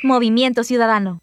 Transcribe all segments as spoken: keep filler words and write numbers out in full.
Movimiento Ciudadano.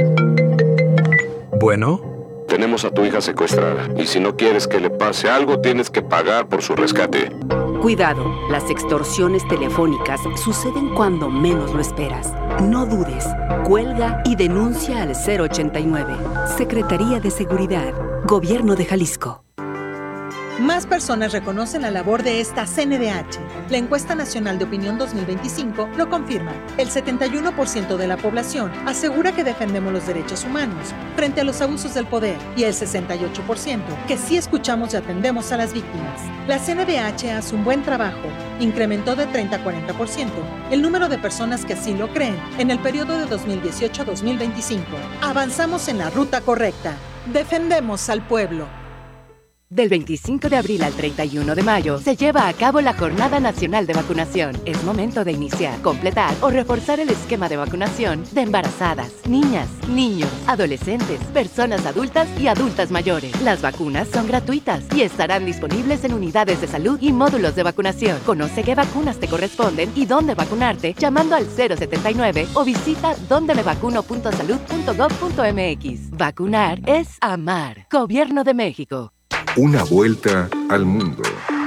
Bueno. Tenemos a tu hija secuestrada y si no quieres que le pase algo, tienes que pagar por su rescate. Cuidado, las extorsiones telefónicas suceden cuando menos lo esperas. No dudes, cuelga y denuncia al cero ochenta y nueve. Secretaría de Seguridad, Gobierno de Jalisco. Más personas reconocen la labor de esta C N D H. La Encuesta Nacional de Opinión dos mil veinticinco lo confirma. El setenta y uno por ciento de la población asegura que defendemos los derechos humanos frente a los abusos del poder y el sesenta y ocho por ciento que sí escuchamos y atendemos a las víctimas. La C N D H hace un buen trabajo. Incrementó de treinta a cuarenta por ciento el número de personas que así lo creen en el periodo de dos mil dieciocho a dos mil veinticinco. Avanzamos en la ruta correcta. Defendemos al pueblo. Del veinticinco de abril al treinta y uno de mayo se lleva a cabo la Jornada Nacional de Vacunación. Es momento de iniciar, completar o reforzar el esquema de vacunación de embarazadas, niñas, niños, adolescentes, personas adultas y adultas mayores. Las vacunas son gratuitas y estarán disponibles en unidades de salud y módulos de vacunación. Conoce qué vacunas te corresponden y dónde vacunarte llamando al cero setenta y nueve o visita donde me vacuno punto salud punto gob punto mx. Vacunar es amar. Gobierno de México. Una vuelta al mundo.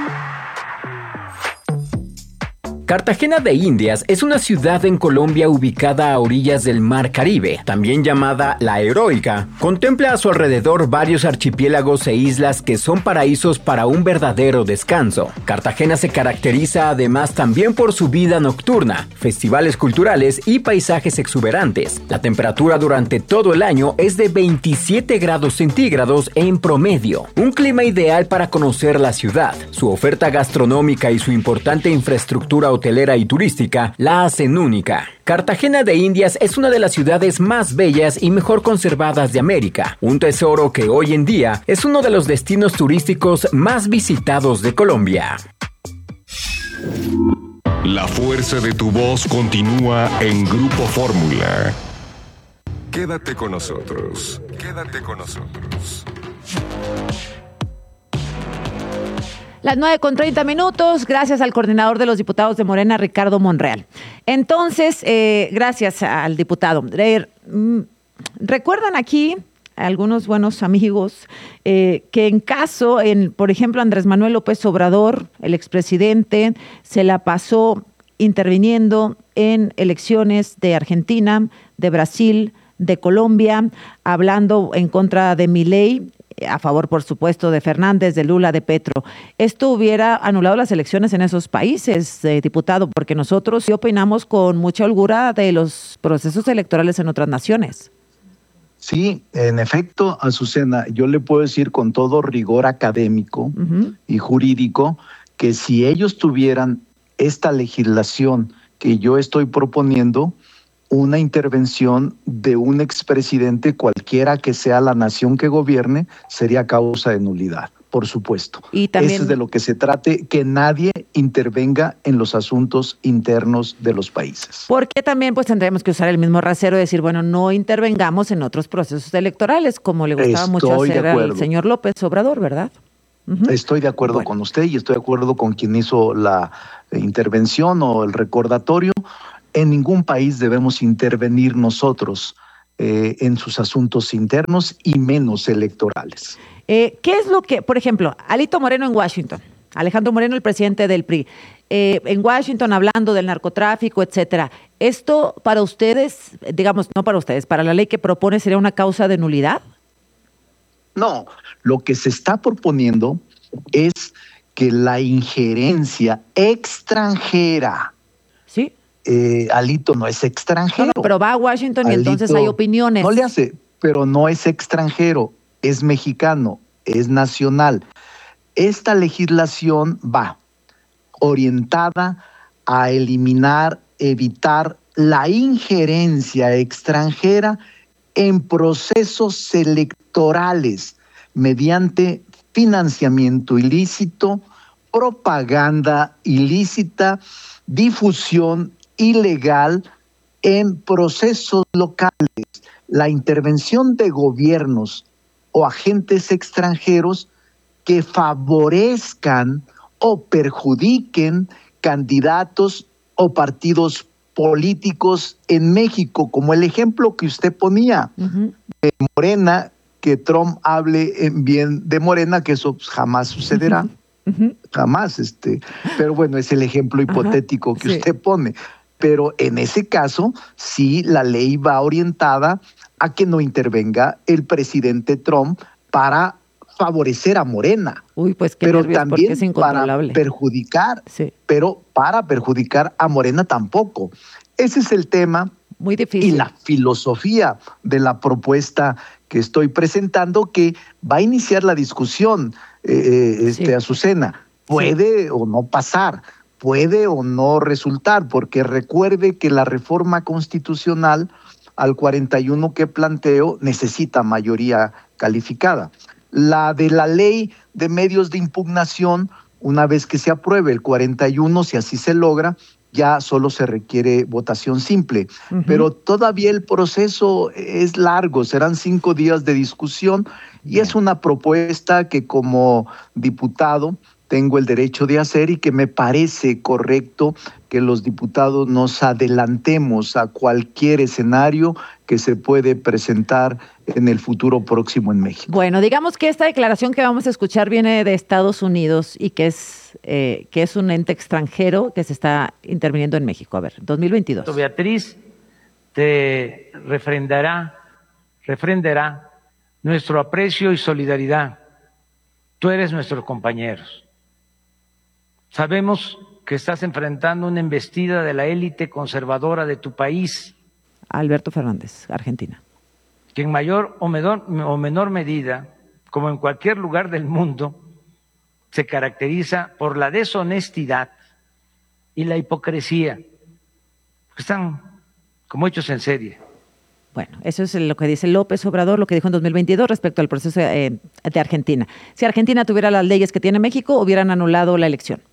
Cartagena de Indias es una ciudad en Colombia ubicada a orillas del Mar Caribe, también llamada La Heroica. Contempla a su alrededor varios archipiélagos e islas que son paraísos para un verdadero descanso. Cartagena se caracteriza además también por su vida nocturna, festivales culturales y paisajes exuberantes. La temperatura durante todo el año es de veintisiete grados centígrados en promedio, un clima ideal para conocer la ciudad. Su oferta gastronómica y su importante infraestructura hotelera y turística la hacen única. Cartagena de Indias es una de las ciudades más bellas y mejor conservadas de América, un tesoro que hoy en día es uno de los destinos turísticos más visitados de Colombia. La fuerza de tu voz continúa en Grupo Fórmula. Quédate con nosotros. Quédate con nosotros. Las nueve con treinta minutos, gracias al coordinador de los diputados de Morena, Ricardo Monreal. Entonces, eh, gracias al diputado. Eh, Recuerdan aquí algunos buenos amigos eh, que en caso, en, por ejemplo, Andrés Manuel López Obrador, el expresidente, se la pasó interviniendo en elecciones de Argentina, de Brasil, de Colombia, hablando en contra de Milei, a favor, por supuesto, de Fernández, de Lula, de Petro. Esto hubiera anulado las elecciones en esos países, eh, diputado, porque nosotros sí opinamos con mucha holgura de los procesos electorales en otras naciones. Sí, en efecto, Azucena, yo le puedo decir con todo rigor académico uh-huh. y jurídico que si ellos tuvieran esta legislación que yo estoy proponiendo, una intervención de un expresidente, cualquiera que sea la nación que gobierne, sería causa de nulidad, por supuesto. Y también eso es de lo que se trate, que nadie intervenga en los asuntos internos de los países. Porque también pues tendríamos que usar el mismo rasero y decir, bueno, no intervengamos en otros procesos electorales, como le gustaba estoy mucho hacer al señor López Obrador, ¿verdad? Uh-huh. Estoy de acuerdo bueno. con usted y estoy de acuerdo con quien hizo la intervención o el recordatorio. En ningún país debemos intervenir nosotros eh, en sus asuntos internos y menos electorales. Eh, ¿Qué es lo que, por ejemplo, Alito Moreno en Washington, Alejandro Moreno, el presidente del P R I, eh, en Washington hablando del narcotráfico, etcétera? ¿Esto para ustedes, digamos, no para ustedes, para la ley que propone sería una causa de nulidad? No, lo que se está proponiendo es que la injerencia extranjera, ¿sí? Eh, Alito no es extranjero. No, no, pero va a Washington y Alito, entonces hay opiniones. No le hace, pero no es extranjero, es mexicano, es nacional. Esta legislación va orientada a eliminar, evitar la injerencia extranjera en procesos electorales mediante financiamiento ilícito, propaganda ilícita, difusión ilegal en procesos locales. La intervención de gobiernos o agentes extranjeros que favorezcan o perjudiquen candidatos o partidos políticos en México, como el ejemplo que usted ponía uh-huh. de Morena, que Trump hable en bien de Morena, que eso jamás sucederá, uh-huh. jamás, este, pero bueno, es el ejemplo hipotético uh-huh. que sí. usted pone. Pero en ese caso, sí, la ley va orientada a que no intervenga el presidente Trump para favorecer a Morena. Uy, pues qué pero nervios, también es para perjudicar, sí. pero para perjudicar a Morena tampoco. Ese es el tema. Muy difícil. Y la filosofía de la propuesta que estoy presentando, que va a iniciar la discusión, eh, este, sí. Azucena. Puede sí. o no pasar, puede o no resultar, porque recuerde que la reforma constitucional al cuarenta y uno que planteo necesita mayoría calificada. La de la ley de medios de impugnación, una vez que se apruebe el cuarenta y uno, si así se logra, ya solo se requiere votación simple. Uh-huh. Pero todavía el proceso es largo, serán cinco días de discusión y yeah. es una propuesta que como diputado tengo el derecho de hacer y que me parece correcto que los diputados nos adelantemos a cualquier escenario que se puede presentar en el futuro próximo en México. Bueno, digamos que esta declaración que vamos a escuchar viene de Estados Unidos y que es, eh, que es un ente extranjero que se está interviniendo en México. A ver, dos mil veintidós. Beatriz te refrendará, refrendará nuestro aprecio y solidaridad. Tú eres nuestros compañeros. Sabemos que estás enfrentando una embestida de la élite conservadora de tu país. Alberto Fernández, Argentina. Que en mayor o menor, o menor medida, como en cualquier lugar del mundo, se caracteriza por la deshonestidad y la hipocresía. Están como hechos en serie. Bueno, eso es lo que dice López Obrador, lo que dijo en dos mil veintidós respecto al proceso eh, de Argentina. Si Argentina tuviera las leyes que tiene México, hubieran anulado la elección.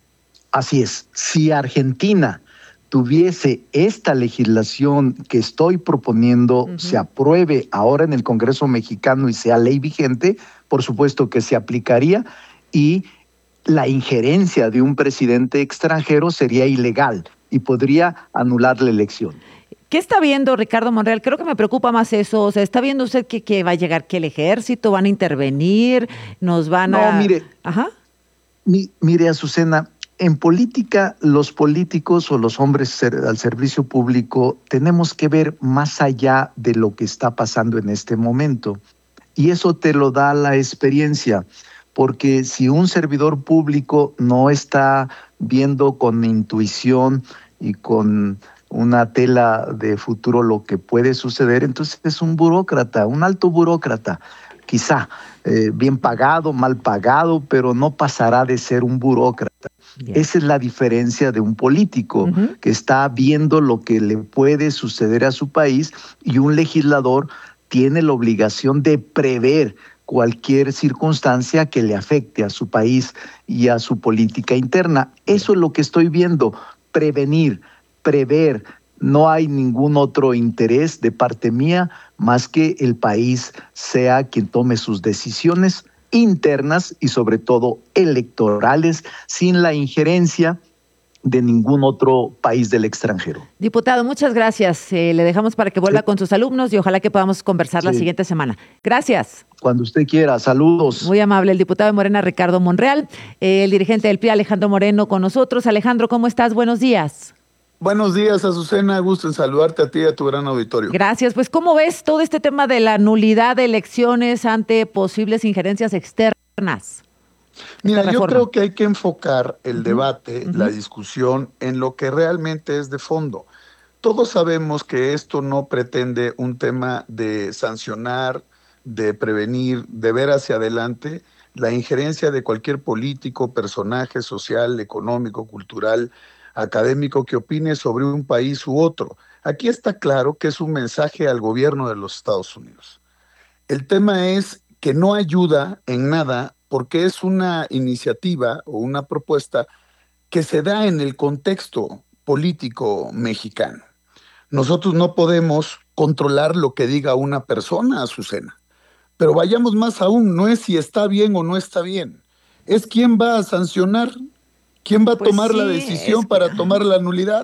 Así es. Si Argentina tuviese esta legislación que estoy proponiendo, uh-huh. se apruebe ahora en el Congreso mexicano y sea ley vigente, por supuesto que se aplicaría y la injerencia de un presidente extranjero sería ilegal y podría anular la elección. ¿Qué está viendo Ricardo Monreal? Creo que me preocupa más eso. O sea, ¿está viendo usted que, que va a llegar, que el ejército van a intervenir, nos van no, a...? No, mire, Ajá. Mi, mire, Azucena, en política los políticos o los hombres ser, al servicio público tenemos que ver más allá de lo que está pasando en este momento. Y eso te lo da la experiencia, porque si un servidor público no está viendo con intuición y con una tela de futuro lo que puede suceder, entonces es un burócrata, un alto burócrata, quizá eh, bien pagado, mal pagado, pero no pasará de ser un burócrata. Bien. Esa es la diferencia de un político uh-huh. que está viendo lo que le puede suceder a su país y un legislador tiene la obligación de prever cualquier circunstancia que le afecte a su país y a su política interna. Eso es lo que estoy viendo, prevenir, prever. No hay ningún otro interés de parte mía más que el país sea quien tome sus decisiones internas y sobre todo electorales sin la injerencia de ningún otro país del extranjero. Diputado, muchas gracias. Eh, le dejamos para que vuelva sí. con sus alumnos y ojalá que podamos conversar sí. la siguiente semana. Gracias. Cuando usted quiera. Saludos. Muy amable. El diputado de Morena, Ricardo Monreal. Eh, el dirigente del P R I, Alejandro Moreno, con nosotros. Alejandro, ¿cómo estás? Buenos días. Buenos días, Azucena. Gusto en saludarte a ti y a tu gran auditorio. Gracias. Pues, ¿cómo ves todo este tema de la nulidad de elecciones ante posibles injerencias externas? Mira, yo creo que hay que enfocar el uh-huh. debate, uh-huh. la discusión, en lo que realmente es de fondo. Todos sabemos que esto no pretende un tema de sancionar, de prevenir, de ver hacia adelante la injerencia de cualquier político, personaje social, económico, cultural, académico que opine sobre un país u otro. Aquí está claro que es un mensaje al gobierno de los Estados Unidos. El tema es que no ayuda en nada porque es una iniciativa o una propuesta que se da en el contexto político mexicano. Nosotros no podemos controlar lo que diga una persona, Azucena, pero vayamos más aún, no es si está bien o no está bien, es quién va a sancionar. ¿Quién va a pues tomar sí, la decisión es... para tomar la nulidad?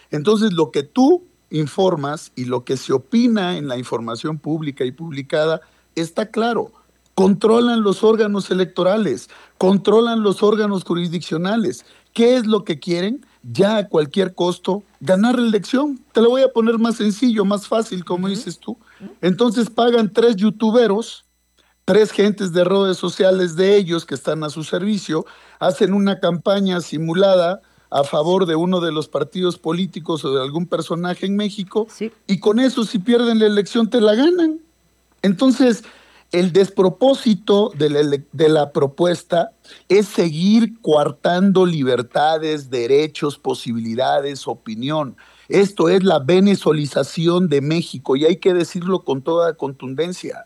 Entonces, lo que tú informas y lo que se opina en la información pública y publicada está claro. Controlan los órganos electorales, controlan los órganos jurisdiccionales. ¿Qué es lo que quieren? Ya a cualquier costo, ganar la elección. Te lo voy a poner más sencillo, más fácil, como uh-huh. dices tú. Entonces pagan tres youtuberos, tres gentes de redes sociales de ellos que están a su servicio, hacen una campaña simulada a favor de uno de los partidos políticos o de algún personaje en México, sí. y con eso, si pierden la elección, te la ganan. Entonces, el despropósito de la, de la propuesta es seguir coartando libertades, derechos, posibilidades, opinión. Esto es la venezolización de México, y hay que decirlo con toda contundencia.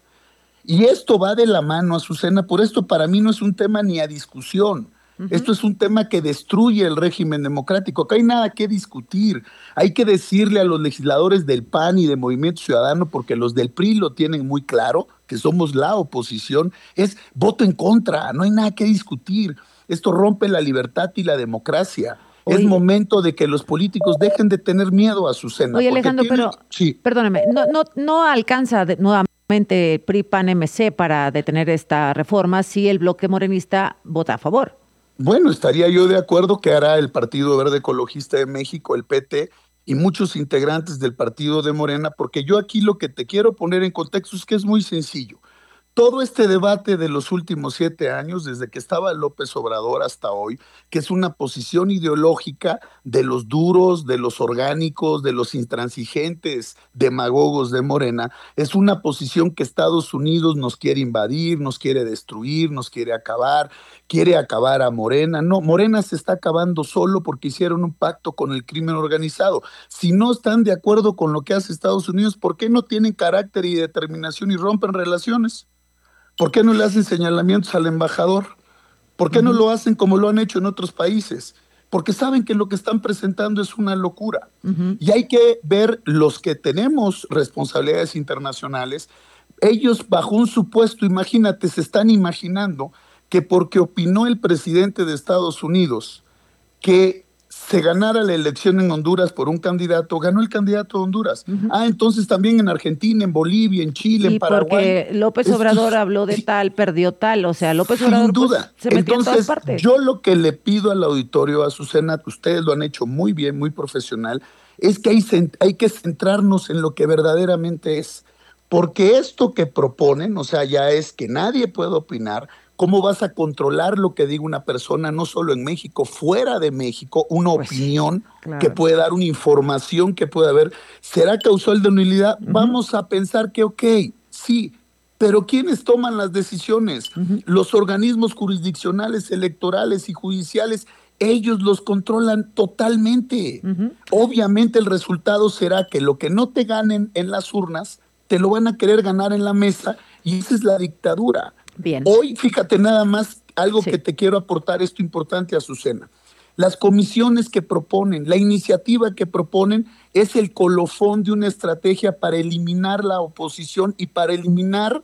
Y esto va de la mano, Azucena, por esto para mí no es un tema ni a discusión. Uh-huh. Esto es un tema que destruye el régimen democrático. Acá hay nada que discutir. Hay que decirle a los legisladores del P A N y de Movimiento Ciudadano, porque los del P R I lo tienen muy claro, que somos la oposición, es voto en contra, no hay nada que discutir. Esto rompe la libertad y la democracia. Oye, es momento de que los políticos dejen de tener miedo a Azucena. Oye, Alejandro, tienen... pero, sí. perdóname, no, no, no alcanza de, nuevamente P R I, P A N, M C para detener esta reforma si el bloque morenista vota a favor. Bueno, estaría yo de acuerdo que hará el Partido Verde Ecologista de México, el P T, y muchos integrantes del partido de Morena, porque yo aquí lo que te quiero poner en contexto es que es muy sencillo. Todo este debate de los últimos siete años, desde que estaba López Obrador hasta hoy, que es una posición ideológica de los duros, de los orgánicos, de los intransigentes demagogos de Morena, es una posición que Estados Unidos nos quiere invadir, nos quiere destruir, nos quiere acabar, quiere acabar a Morena. No, Morena se está acabando solo porque hicieron un pacto con el crimen organizado. Si no están de acuerdo con lo que hace Estados Unidos, ¿por qué no tienen carácter y determinación y rompen relaciones? ¿Por qué no le hacen señalamientos al embajador? ¿Por qué uh-huh. no lo hacen como lo han hecho en otros países? Porque saben que lo que están presentando es una locura. Uh-huh. Y hay que ver los que tenemos responsabilidades internacionales. Ellos, bajo un supuesto, imagínate, se están imaginando que porque opinó el presidente de Estados Unidos que se ganara la elección en Honduras por un candidato, ganó el candidato de Honduras. Uh-huh. Ah, entonces también en Argentina, en Bolivia, en Chile, y en Paraguay. Porque López Obrador Estos, habló de tal, perdió tal, o sea, López Obrador sin duda. Pues, se metió entonces, en todas partes. Yo lo que le pido al auditorio, a Azucena, que ustedes lo han hecho muy bien, muy profesional, es que hay, hay que centrarnos en lo que verdaderamente es. Porque esto que proponen, o sea, ya es que nadie puede opinar. ¿Cómo vas a controlar lo que diga una persona, no solo en México, fuera de México, una pues opinión sí, claro. que puede dar una información que puede haber? ¿Será causal de nulidad? Uh-huh. Vamos a pensar que, ok, sí, pero ¿quiénes toman las decisiones? Uh-huh. Los organismos jurisdiccionales, electorales y judiciales, ellos los controlan totalmente. Uh-huh. Obviamente el resultado será que lo que no te ganen en las urnas, te lo van a querer ganar en la mesa, y esa es la dictadura. Bien. Hoy, fíjate nada más, algo sí. que te quiero aportar, esto importante, Azucena. Las comisiones que proponen, la iniciativa que proponen es el colofón de una estrategia para eliminar la oposición y para eliminar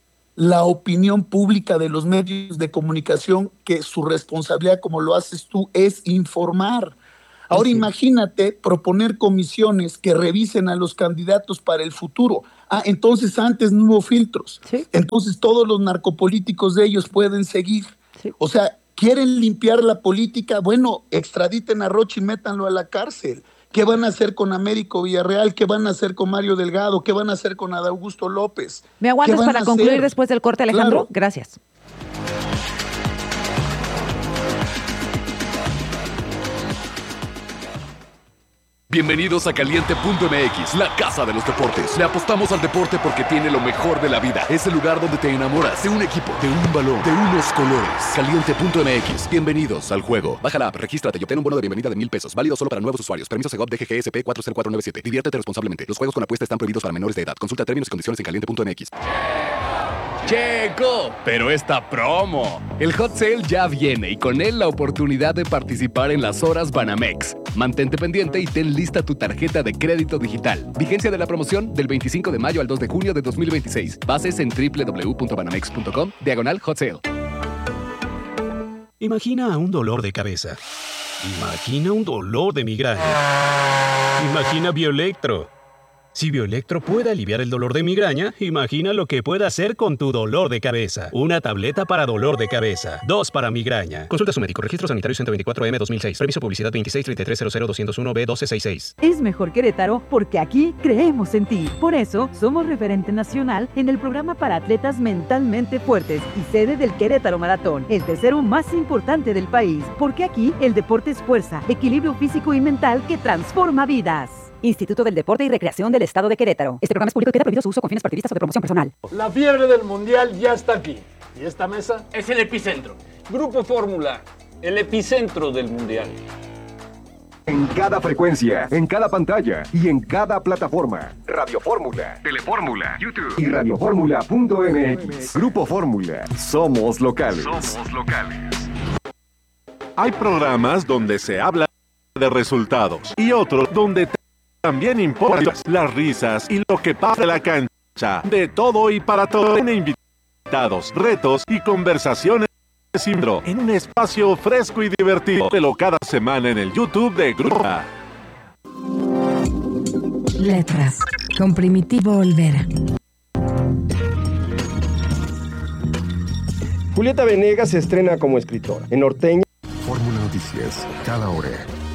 la opinión pública de los medios de comunicación, que su responsabilidad, como lo haces tú, es informar. Ahora sí. imagínate proponer comisiones que revisen a los candidatos para el futuro. Ah, entonces antes no hubo filtros. Sí. Entonces todos los narcopolíticos de ellos pueden seguir. Sí. O sea, ¿quieren limpiar la política? Bueno, extraditen a Rocha y métanlo a la cárcel. ¿Qué van a hacer con Américo Villarreal? ¿Qué van a hacer con Mario Delgado? ¿Qué van a hacer con Adán Augusto López? ¿Me aguantas para concluir hacer? después del corte, Alejandro? Claro. Gracias. Bienvenidos a Caliente punto M X, la casa de los deportes. Le apostamos al deporte porque tiene lo mejor de la vida. Es el lugar donde te enamoras de un equipo, de un balón, de unos colores. Caliente punto M X, bienvenidos al juego. Baja la app, regístrate y obtén un bono de bienvenida de mil pesos. Válido solo para nuevos usuarios. Permiso Segov D G G S P cuatro cero cuatro nueve siete. Diviértete responsablemente. Los juegos con apuesta están prohibidos para menores de edad. Consulta términos y condiciones en caliente punto M X. Llegó, pero esta promo. El Hot Sale ya viene y con él la oportunidad de participar en las horas Banamex. Mantente pendiente y ten lista tu tarjeta de crédito digital. Vigencia de la promoción del veinticinco de mayo al dos de junio de dos mil veintiséis. Bases en doble u doble u doble u punto banamex punto com, diagonal Hot Sale. Imagina un dolor de cabeza. Imagina un dolor de migraña. Imagina Bioelectro. Si Bioelectro puede aliviar el dolor de migraña, imagina lo que puede hacer con tu dolor de cabeza. Una tableta para dolor de cabeza. Dos para migraña. Consulta a su médico. Registro sanitario ciento veinticuatro M dos mil seis. Permiso publicidad veintiséis treinta y tres cero cero doscientos uno B doce sesenta y seis. Es mejor Querétaro porque aquí creemos en ti. Por eso, somos referente nacional en el programa para atletas mentalmente fuertes y sede del Querétaro Maratón, el tercero más importante del país. Porque aquí el deporte es fuerza, equilibrio físico y mental que transforma vidas. Instituto del Deporte y Recreación del Estado de Querétaro. Este programa es público y queda prohibido su uso con fines partidistas o de promoción personal. La fiebre del Mundial ya está aquí. ¿Y esta mesa? Es el epicentro. Grupo Fórmula, el epicentro del Mundial. En cada frecuencia, en cada pantalla y en cada plataforma. Radio Fórmula, Telefórmula, YouTube y radio fórmula punto m x. Grupo Fórmula. Somos locales. Somos locales. Hay programas donde se habla de resultados y otros donde también importan las risas y lo que pasa en la cancha. De todo y para todo. En invitados, retos y conversaciones en un espacio fresco y divertido. Velo cada semana en el YouTube de Grupo. Letras con Primitivo Olvera. Julieta Venegas se estrena como escritora. En Norteña. Fórmula Noticias, cada hora.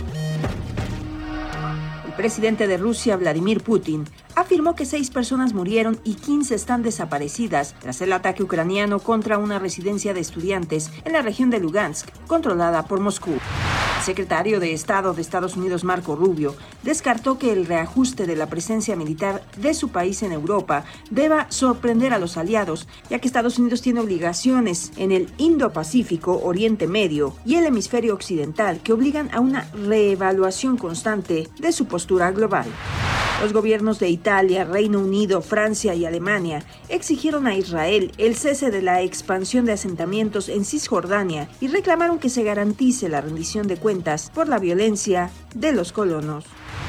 El presidente de Rusia, Vladimir Putin, afirmó que seis personas murieron y quince están desaparecidas tras el ataque ucraniano contra una residencia de estudiantes en la región de Lugansk, controlada por Moscú. El secretario de Estado de Estados Unidos, Marco Rubio, descartó que el reajuste de la presencia militar de su país en Europa deba sorprender a los aliados, ya que Estados Unidos tiene obligaciones en el Indo-Pacífico, Oriente Medio y el hemisferio occidental que obligan a una reevaluación constante de su postura global. Los gobiernos de Italia, Reino Unido, Francia y Alemania exigieron a Israel el cese de la expansión de asentamientos en Cisjordania y reclamaron que se garantice la rendición de cuentas por la violencia de los colonos.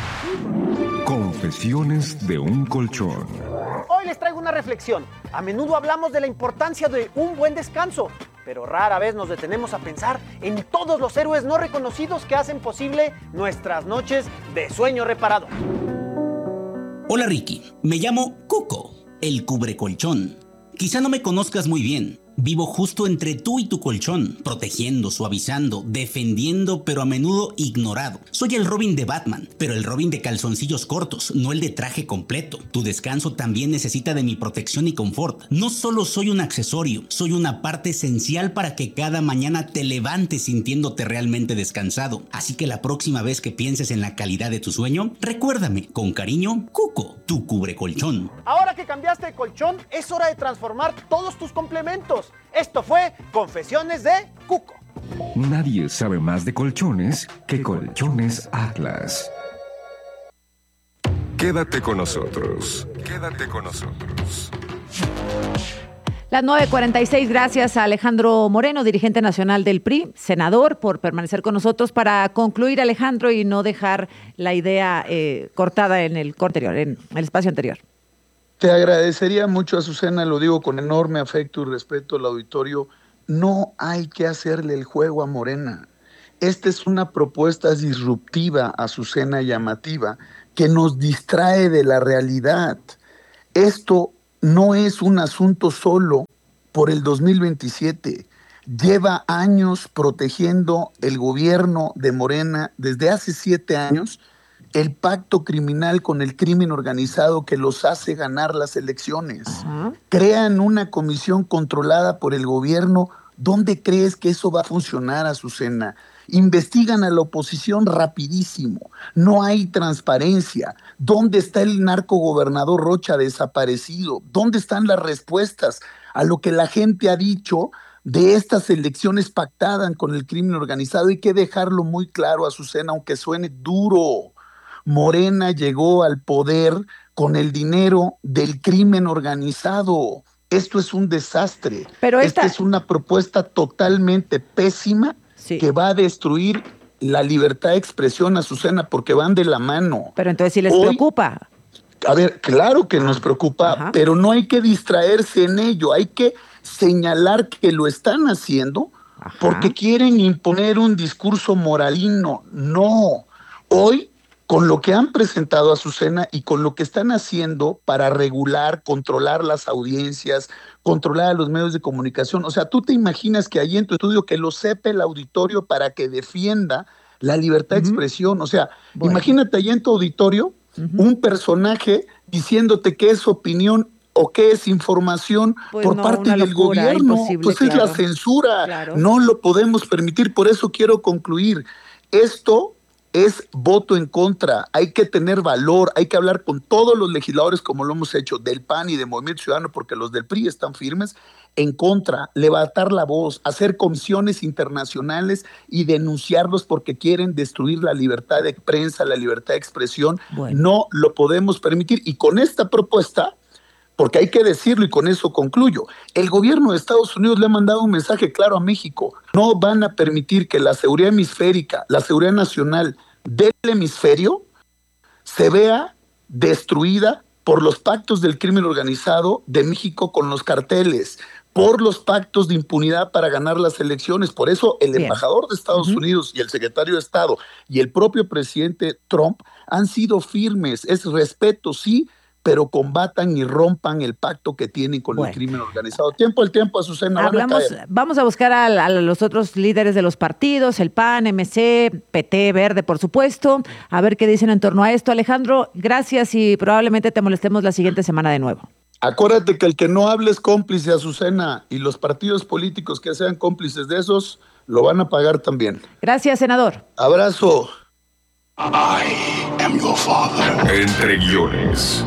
Confesiones de un colchón. Hoy les traigo una reflexión. A menudo hablamos de la importancia de un buen descanso, pero rara vez nos detenemos a pensar en todos los héroes no reconocidos que hacen posible nuestras noches de sueño reparado. Hola Ricky, me llamo Cuco, el cubrecolchón. Quizá no me conozcas muy bien. Vivo justo entre tú y tu colchón, protegiendo, suavizando, defendiendo, pero a menudo ignorado. Soy el Robin de Batman, pero el Robin de calzoncillos cortos, no el de traje completo. Tu descanso también necesita de mi protección y confort. No solo soy un accesorio, soy una parte esencial para que cada mañana te levantes sintiéndote realmente descansado. Así que la próxima vez que pienses en la calidad de tu sueño, recuérdame, con cariño, Cuco, tu cubrecolchón. Ahora que cambiaste de colchón, es hora de transformar todos tus complementos. Esto fue Confesiones de Cuco. Nadie sabe más de colchones que Colchones Atlas. Quédate con nosotros. Quédate con nosotros. Las nueve cuarenta y seis, gracias a Alejandro Moreno, dirigente nacional del P R I, senador, por permanecer con nosotros para concluir, Alejandro, y no dejar la idea eh, cortada en el anterior, en el espacio anterior. Te agradecería mucho, Azucena, lo digo con enorme afecto y respeto al auditorio, no hay que hacerle el juego a Morena. Esta es una propuesta disruptiva, Azucena, llamativa, que nos distrae de la realidad. Esto no es un asunto solo por el dos mil veintisiete. Lleva años protegiendo el gobierno de Morena, desde hace siete años, el pacto criminal con el crimen organizado que los hace ganar las elecciones. Uh-huh. Crean una comisión controlada por el gobierno. ¿Dónde crees que eso va a funcionar, Azucena? Investigan a la oposición rapidísimo. No hay transparencia. ¿Dónde está el narcogobernador Rocha desaparecido? ¿Dónde están las respuestas a lo que la gente ha dicho de estas elecciones pactadas con el crimen organizado? Hay que dejarlo muy claro, Azucena, aunque suene duro. Morena llegó al poder con el dinero del crimen organizado. Esto es un desastre. Pero esta... esta es una propuesta totalmente pésima, sí, que va a destruir la libertad de expresión, Azucena, porque van de la mano. Pero entonces sí les Hoy, preocupa. A ver, claro que nos preocupa, Ajá. pero no hay que distraerse en ello. Hay que señalar que lo están haciendo Ajá. Porque quieren imponer un discurso moralino. No. Hoy, con lo que han presentado, Azucena, y con lo que están haciendo para regular, controlar las audiencias, controlar a los medios de comunicación, o sea, tú te imaginas que ahí en tu estudio que lo sepa el auditorio para que defienda la libertad uh-huh. de expresión. O sea, bueno. imagínate ahí en tu auditorio uh-huh. un personaje diciéndote qué es opinión o qué es información pues por no, parte del locura, gobierno. Pues claro. es la censura. Claro. No lo podemos permitir. Por eso quiero concluir. Esto es voto en contra. Hay que tener valor. Hay que hablar con todos los legisladores, como lo hemos hecho, del P A N y de Movimiento Ciudadano, porque los del P R I están firmes, en contra, levantar la voz, hacer comisiones internacionales y denunciarlos porque quieren destruir la libertad de prensa, la libertad de expresión. Bueno. No lo podemos permitir. Y con esta propuesta, porque hay que decirlo y con eso concluyo, el gobierno de Estados Unidos le ha mandado un mensaje claro a México. No van a permitir que la seguridad hemisférica, la seguridad nacional del hemisferio se vea destruida por los pactos del crimen organizado de México con los carteles, por los pactos de impunidad para ganar las elecciones. Por eso el Bien. embajador de Estados uh-huh. Unidos y el secretario de Estado y el propio presidente Trump han sido firmes. Es respeto, sí, pero combatan y rompan el pacto que tienen con bueno. el crimen organizado. Tiempo al tiempo, Azucena. Hablamos, van a vamos a buscar a, a los otros líderes de los partidos, el P A N, M C, P T, Verde, por supuesto, a ver qué dicen en torno a esto. Alejandro, gracias y probablemente te molestemos la siguiente semana de nuevo. Acuérdate que el que no hable es cómplice, Azucena, y los partidos políticos que sean cómplices de esos lo van a pagar también. Gracias, senador. Abrazo. I am your father. Entre guiones.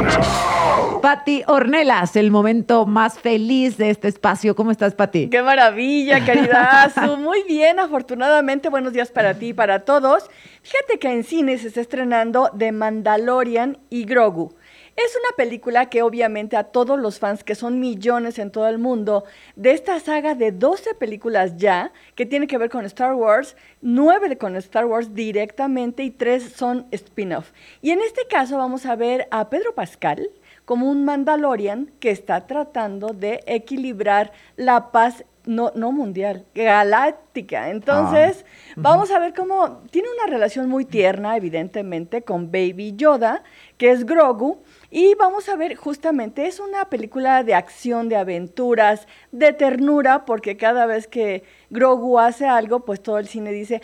Pati Ornelas, el momento más feliz de este espacio. ¿Cómo estás, Pati? ¡Qué maravilla, queridazo! Muy bien, afortunadamente. Buenos días para ti y para todos. Fíjate que en cine se está estrenando The Mandalorian y Grogu. Es una película que obviamente a todos los fans, que son millones en todo el mundo, de esta saga de doce películas ya, que tiene que ver con Star Wars, nueve con Star Wars directamente y tres son spin-off. Y en este caso vamos a ver a Pedro Pascal como un Mandalorian que está tratando de equilibrar la paz No, no mundial, galáctica. Entonces, ah. vamos a ver cómo tiene una relación muy tierna, evidentemente, con Baby Yoda, que es Grogu. Y vamos a ver, justamente, es una película de acción, de aventuras, de ternura, porque cada vez que Grogu hace algo, pues todo el cine dice,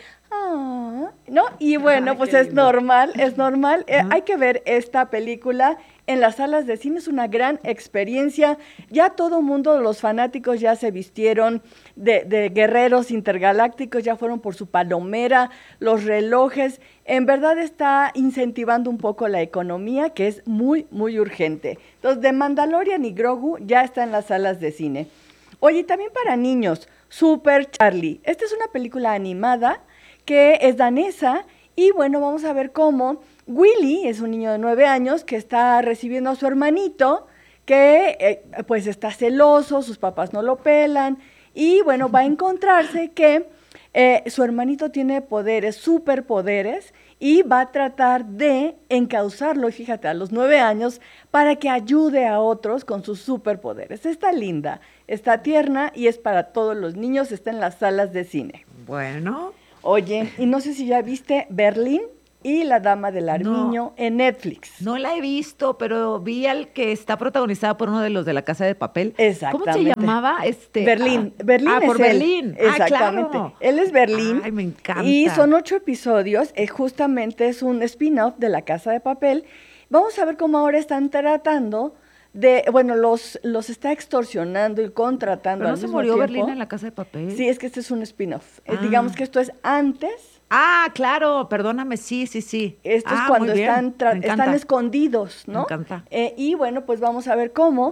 ah, ¿no? Y bueno, Ay, pues es lindo. normal, es normal. Uh-huh. Eh, hay que ver esta película en las salas de cine, es una gran experiencia. Ya todo mundo, los fanáticos ya se vistieron de, de guerreros intergalácticos, ya fueron por su palomera, los relojes. En verdad está incentivando un poco la economía, que es muy, muy urgente. Entonces, The Mandalorian y Grogu ya está en las salas de cine. Oye, también para niños, Super Charlie. Esta es una película animada que es danesa y bueno, vamos a ver cómo Willy es un niño de nueve años que está recibiendo a su hermanito, que eh, pues está celoso, sus papás no lo pelan, y bueno, va a encontrarse que eh, su hermanito tiene poderes, superpoderes, y va a tratar de encauzarlo, y fíjate, a los nueve años, para que ayude a otros con sus superpoderes. Está linda, está tierna, y es para todos los niños, está en las salas de cine. Bueno. Oye, y no sé si ya viste Berlín y La Dama del Armiño no, en Netflix. No la he visto, pero vi al que está protagonizada por uno de los de La Casa de Papel. Exactamente. ¿Cómo se llamaba? Este, Berlín. Ah, Berlín ah es por él. Berlín. Exactamente. Ah, claro. Él es Berlín. Ay, me encanta. Y son ocho episodios. Eh, justamente es un spin-off de La Casa de Papel. Vamos a ver cómo ahora están tratando de, bueno, los, los está extorsionando y contratando. ¿Pero no al se mismo murió tiempo. Berlín en La Casa de Papel? Sí, es que este es un spin-off. Ah. Eh, digamos que esto es antes. Ah, claro, perdóname, sí, sí, sí. Esto es ah, cuando están, tra- están escondidos, ¿no? Me encanta. Eh, y bueno, pues vamos a ver cómo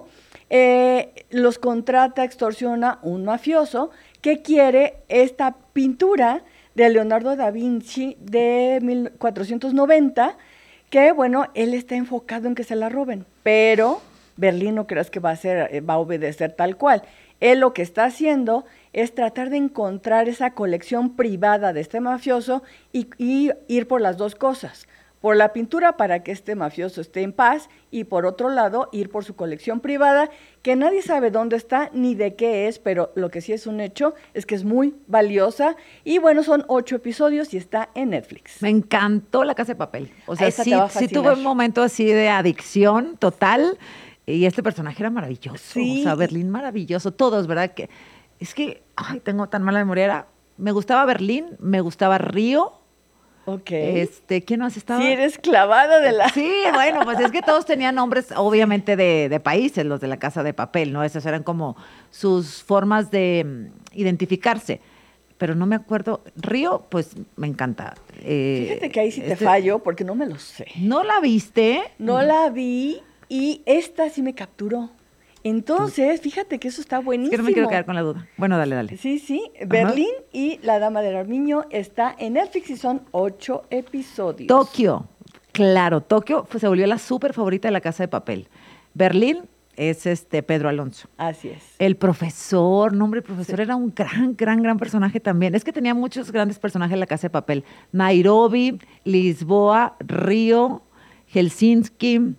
eh, los contrata, extorsiona un mafioso que quiere esta pintura de Leonardo da Vinci de mil cuatrocientos noventa, que bueno, él está enfocado en que se la roben, pero Berlín no creas que va a ser, va a obedecer tal cual. Él lo que está haciendo es tratar de encontrar esa colección privada de este mafioso y, y ir por las dos cosas, por la pintura para que este mafioso esté en paz y por otro lado ir por su colección privada que nadie sabe dónde está ni de qué es, pero lo que sí es un hecho es que es muy valiosa y bueno, son ocho episodios y está en Netflix. Me encantó La Casa de Papel. O sea, Esa sí, te va a sí fascinar. tuve un momento así de adicción total y este personaje era maravilloso. Sí. O sea, Berlín maravilloso. Todos, ¿verdad? Que es que, ay, tengo tan mala memoria. Era, me gustaba Berlín, me gustaba Río. Ok. Este, ¿quién más estaba? Sí, eres clavada de la... Sí, bueno, pues es que todos tenían nombres, obviamente, de, de países, los de La Casa de Papel, ¿no? Esas eran como sus formas de mm, identificarse. Pero no me acuerdo. Río, pues me encanta. Eh, Fíjate que ahí sí te este- fallo porque no me lo sé. ¿No la viste? No la vi y esta sí me capturó. Entonces, fíjate que eso está Es buenísimo. que no me quiero quedar con la duda. Bueno, dale, dale. Sí, sí. Berlín y La Dama del Armiño está en Netflix y son ocho episodios. Tokio, claro, Tokio pues, se volvió la súper favorita de La Casa de Papel. Berlín es este Pedro Alonso. Así es. El profesor, no hombre, el profesor era un gran, gran, gran personaje también. Es que tenía muchos grandes personajes en La Casa de Papel. Nairobi, Lisboa, Río, Helsinki,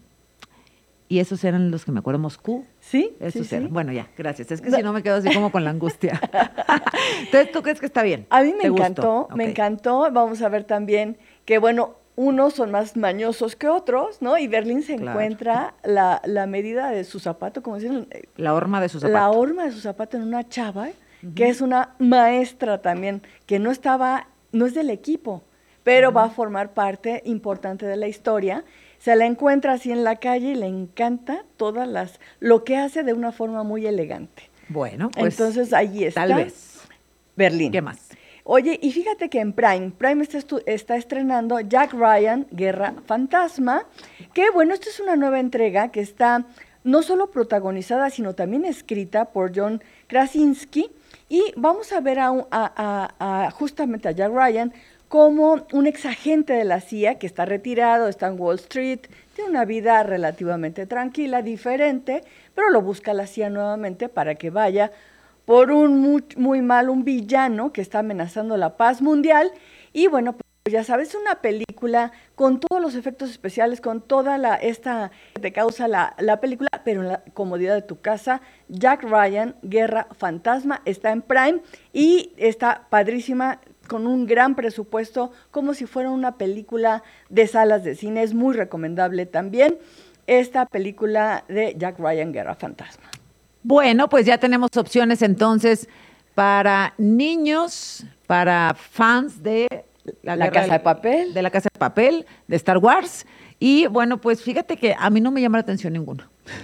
y esos eran los que me acuerdo, Moscú. Sí, Esos sí, eran. sí. Bueno, ya, gracias. Es que si no me quedo así como con la angustia. Entonces, ¿tú crees que está bien? A mí me ¿Te gustó? encantó, me Ok. encantó. Vamos a ver también que, bueno, unos son más mañosos que otros, ¿no? Y Berlín se Claro. encuentra la, la medida de su zapato, como dicen, eh, La horma de su zapato. la horma de su zapato en una chava, que es una maestra también, que no estaba, no es del equipo, pero va a formar parte importante de la historia. Se la encuentra así en la calle y le encanta todas las, lo que hace de una forma muy elegante. Bueno, pues. Entonces ahí está. Tal vez. Berlín. ¿Qué más? Oye, y fíjate que en Prime, Prime está, estu- está estrenando Jack Ryan, Guerra Fantasma, que bueno, esto es una nueva entrega que está no solo protagonizada, sino también escrita por John Krasinski, y vamos a ver a, un- a- a- a justamente a Jack Ryan como un exagente de la C I A que está retirado, está en Wall Street, tiene una vida relativamente tranquila, diferente, pero lo busca la C I A nuevamente para que vaya por un muy, muy mal, un villano que está amenazando la paz mundial. Y bueno, pues ya sabes, es una película con todos los efectos especiales, con toda la esta que te causa la, la película, pero en la comodidad de tu casa. Jack Ryan, Guerra Fantasma, está en Prime y está padrísima, con un gran presupuesto, como si fuera una película de salas de cine. Es muy recomendable también esta película de Jack Ryan, Guerra Fantasma. Bueno, pues ya tenemos opciones entonces para niños, para fans de La Guerra Casa del- de Papel. de La Casa de Papel, de Star Wars. Y bueno, pues fíjate que a mí no me llama la atención ninguno.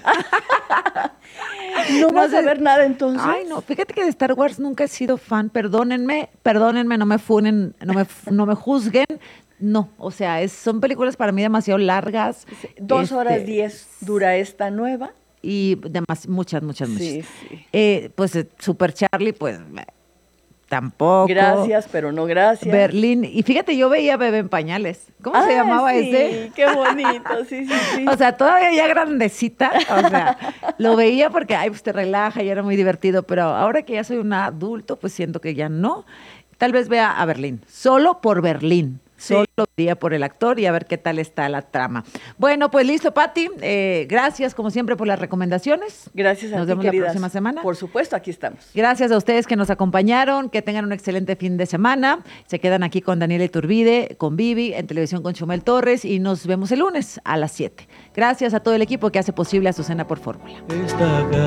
No, No vas sé. a ver nada entonces. Ay, no, fíjate que de Star Wars nunca he sido fan, perdónenme, perdónenme, no me funen, no me, no me juzguen. No, o sea, es, son películas para mí demasiado largas. Dos este, horas diez dura esta nueva. Y demas- muchas, muchas, muchas. Sí, sí. Eh, pues eh, Super Charlie, pues eh, tampoco. Gracias, pero no gracias. Berlín. Y fíjate, yo veía Bebé en Pañales. ¿Cómo se Ah, llamaba sí, ese? qué bonito, sí, sí, sí. O sea, todavía ya grandecita, o sea, lo veía porque, ay, pues te relaja y era muy divertido, pero ahora que ya soy un adulto, pues siento que ya no. Tal vez vea a Berlín, solo por Berlín. Solo vería por el actor y a ver qué tal está la trama. Bueno, pues listo, Pati. Eh, gracias, como siempre, por las recomendaciones. Gracias a Nos ti, vemos queridas. la próxima semana. Por supuesto, aquí estamos. Gracias a ustedes que nos acompañaron, que tengan un excelente fin de semana. Se quedan aquí con Daniela Iturbide, con Vivi, en televisión con Chumel Torres y nos vemos el lunes a las siete. Gracias a todo el equipo que hace posible Azucena por Fórmula.